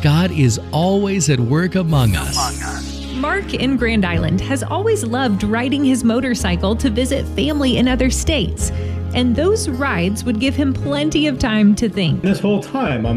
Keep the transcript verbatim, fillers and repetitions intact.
God is always at work among us. Mark in Grand Island has always loved riding his motorcycle to visit family in other states, and those rides would give him plenty of time to think. This whole time, I'm